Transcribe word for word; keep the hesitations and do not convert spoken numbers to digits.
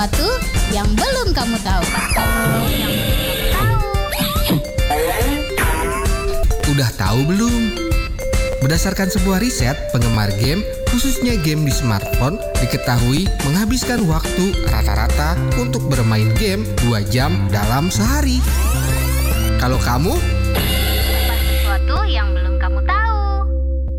Satu yang belum kamu tahu. Udah tahu belum? Berdasarkan sebuah riset, penggemar game, khususnya game di smartphone, diketahui menghabiskan waktu rata-rata untuk bermain game dua jam dalam sehari. Kalau kamu,